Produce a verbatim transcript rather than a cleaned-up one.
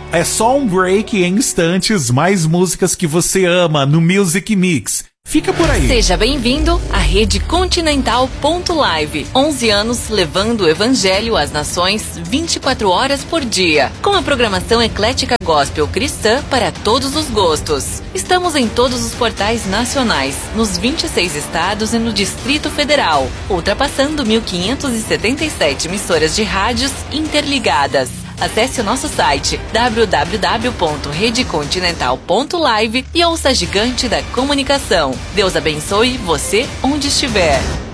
É só um break, em instantes, mais músicas que você ama no Music Mix. Fica por aí. Seja bem-vindo à Rede Continental ponto live. onze anos levando o evangelho às nações vinte e quatro horas por dia. Com a programação eclética gospel cristã para todos os gostos. Estamos em todos os portais nacionais, nos vinte e seis estados e no Distrito Federal, ultrapassando mil quinhentas e setenta e sete emissoras de rádios interligadas. Acesse o nosso site w w w ponto rede continental ponto live e ouça a gigante da comunicação. Deus abençoe você onde estiver.